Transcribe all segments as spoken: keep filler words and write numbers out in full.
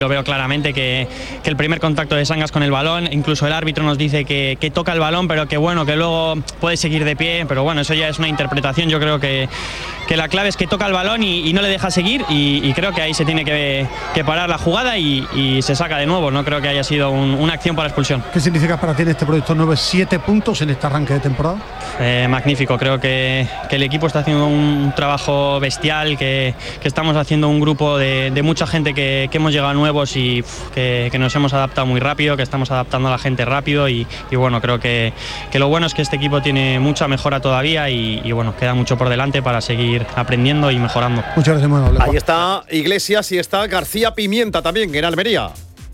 Lo veo claramente que, que el primer contacto de Sangas con el balón, incluso el árbitro nos dice que, que toca el balón, pero que bueno, que luego puede seguir de pie, pero bueno, eso ya es una interpretación. Yo creo que, que la clave es que toca el balón y, y no le deja seguir, y, y creo que ahí se tiene que, que parar la jugada y, y se saca de nuevo. No creo que haya sido un, una acción para expulsión. ¿Qué significa para ti en este proyecto nueve, siete puntos en este arranque de temporada? Eh, magnífico, creo que, que el equipo está haciendo un trabajo bestial, que, que estamos haciendo un grupo de, de mucha gente que, que hemos llegado nuevos y uf, que, que nos hemos adaptado muy rápido, que estamos adaptando a la gente rápido y, y bueno, creo que, que lo bueno es que este equipo tiene mucha mejora todavía y, y bueno, queda mucho por delante para seguir aprendiendo y mejorando. Muchas gracias, muy amable. Ahí está Iglesias y está García Pimienta también en Almería.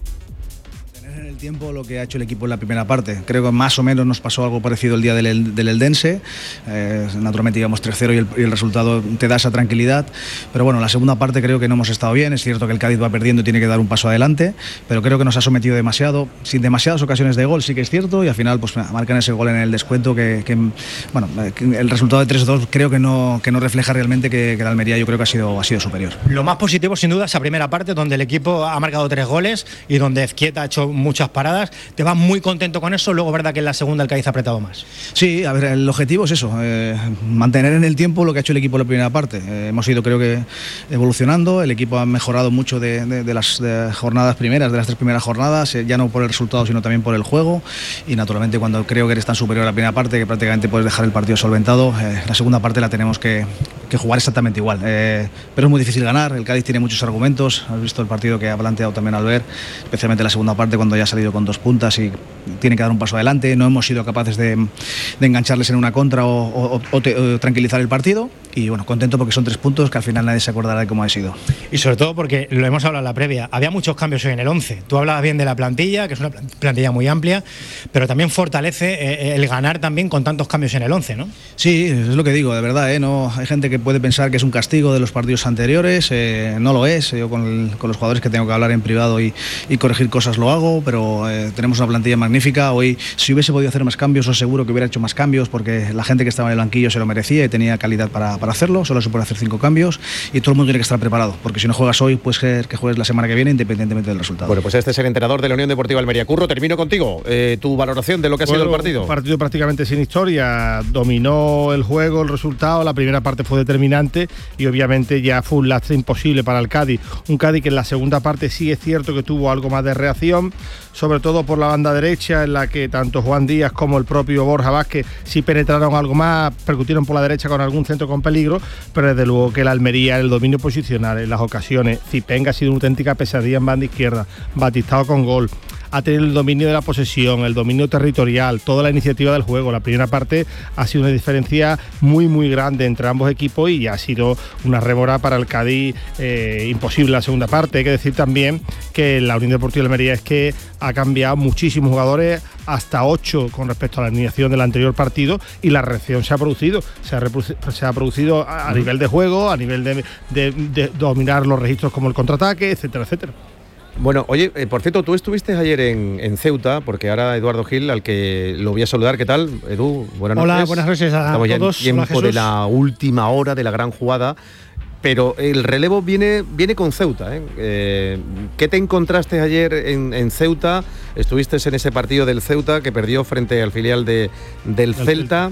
Tiempo lo que ha hecho el equipo en la primera parte. Creo que más o menos nos pasó algo parecido el día del, del Eldense. Eh, naturalmente íbamos tres cero y el, y el resultado te da esa tranquilidad. Pero bueno, la segunda parte creo que no hemos estado bien. Es cierto que el Cádiz va perdiendo y tiene que dar un paso adelante, pero creo que nos ha sometido demasiado, sin demasiadas ocasiones de gol, sí que es cierto, y al final pues marcan ese gol en el descuento que, que bueno, que el resultado de tres dos creo que no, que no refleja realmente que, que la Almería yo creo que ha sido, ha sido superior. Lo más positivo sin duda esa primera parte donde el equipo ha marcado tres goles y donde Ezquieta ha hecho muchas paradas. Te vas muy contento con eso. Luego, verdad que en la segunda el Cádiz ha apretado más. Sí, a ver, el objetivo es eso, eh, mantener en el tiempo lo que ha hecho el equipo en la primera parte. Eh, hemos ido, creo que, evolucionando. El equipo ha mejorado mucho de, de, de las de jornadas primeras, de las tres primeras jornadas, eh, ya no por el resultado, sino también por el juego. Y naturalmente, cuando creo que eres tan superior a la primera parte, que prácticamente puedes dejar el partido solventado, eh, la segunda parte la tenemos que, que jugar exactamente igual. Eh, pero es muy difícil ganar. El Cádiz tiene muchos argumentos. Has visto el partido que ha planteado también Albert, especialmente la segunda parte, cuando ya ha salido con dos puntas y tiene que dar un paso adelante. No hemos sido capaces de, de engancharles en una contra o, o, o, te, o tranquilizar el partido, y bueno, contento porque son tres puntos que al final nadie se acordará de cómo ha sido. Y sobre todo porque lo hemos hablado en la previa, había muchos cambios hoy en el once. Tú hablabas bien de la plantilla, que es una plantilla muy amplia, pero también fortalece eh, el ganar también con tantos cambios en el once, ¿no? Sí, es lo que digo, de verdad, ¿eh? No, hay gente que puede pensar que es un castigo de los partidos anteriores, eh, no lo es. Yo con, el, con los jugadores que tengo que hablar en privado y, y corregir cosas lo hago, pero eh, tenemos una plantilla magnífica. Hoy, si hubiese podido hacer más cambios, os seguro que hubiera hecho más cambios, porque la gente que estaba en el banquillo se lo merecía y tenía calidad para, para hacerlo. Solo se puede hacer cinco cambios y todo el mundo tiene que estar preparado, porque si no juegas hoy, puede ser que juegues la semana que viene, independientemente del resultado. Bueno, pues este es el entrenador de la Unión Deportiva Almería. Curro, termino contigo. Eh, tu valoración de lo que ha bueno, sido el partido. Un partido prácticamente sin historia. Dominó el juego, el resultado. La primera parte fue determinante y obviamente ya fue un lastre imposible para el Cádiz. Un Cádiz que en la segunda parte sí es cierto que tuvo algo más de reacción, sobre todo por la banda derecha, en la que tanto Juan Díaz como el propio Borja Vázquez sí penetraron algo más, percutieron por la derecha con algún centro con peligro, pero desde luego que la Almería, el dominio posicional en las ocasiones, Zipenga ha sido una auténtica pesadilla en banda izquierda, Batistao con gol, ha tenido el dominio de la posesión, el dominio territorial, toda la iniciativa del juego. La primera parte ha sido una diferencia muy muy grande entre ambos equipos y ha sido una rémora para el Cádiz eh, imposible la segunda parte. Hay que decir también que la Unión Deportiva de Almería es que ha cambiado muchísimos jugadores, hasta ocho con respecto a la alineación del anterior partido, y la reacción se ha producido, se ha, se ha producido a, a nivel de juego, a nivel de, de, de dominar los registros como el contraataque, etcétera, etcétera. Bueno, oye, eh, por cierto, tú estuviste ayer en, en Ceuta, porque ahora Eduardo Gil, al que lo voy a saludar, ¿qué tal? Edu, buenas noches. Hola, buenas noches a Estamos ya todos. en tiempo de la última hora de la gran jugada, pero el relevo viene, viene con Ceuta, ¿eh? Eh, ¿Qué te encontraste ayer en, en Ceuta? Estuviste en ese partido del Ceuta que perdió frente al filial de, del Celta,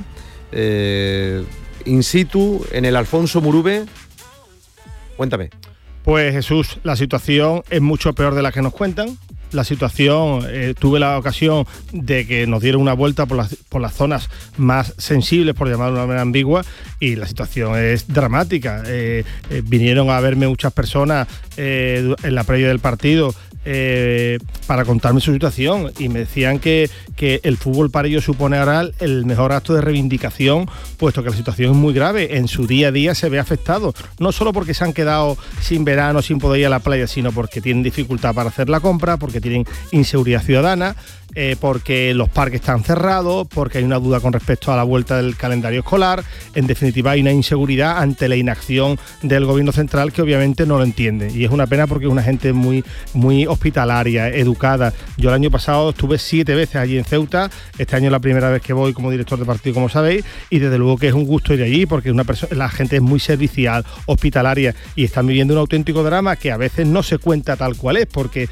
eh, in situ, en el Alfonso Murube. Cuéntame. Pues Jesús, la situación es mucho peor de la que nos cuentan. La situación, eh, tuve la ocasión de que nos dieran una vuelta por las, por las zonas más sensibles, por llamarlo de una manera ambigua, y la situación es dramática. Eh, eh, vinieron a verme muchas personas eh, en la previa del partido eh, para contarme su situación, y me decían que, que el fútbol para ellos supone ahora el mejor acto de reivindicación, puesto que la situación es muy grave. En su día a día se ve afectado, no solo porque se han quedado sin verano, sin poder ir a la playa, sino porque tienen dificultad para hacer la compra, porque tienen inseguridad ciudadana, eh, porque los parques están cerrados, porque hay una duda con respecto a la vuelta del calendario escolar. En definitiva, hay una inseguridad ante la inacción del gobierno central que obviamente no lo entiende, y es una pena porque es una gente muy, muy hospitalaria, educada. Yo el año pasado estuve siete veces allí en Ceuta, este año es la primera vez que voy como director de partido, como sabéis, y desde luego que es un gusto ir allí, porque una persona, la gente es muy servicial, hospitalaria, y están viviendo un auténtico drama que a veces no se cuenta tal cual es, porque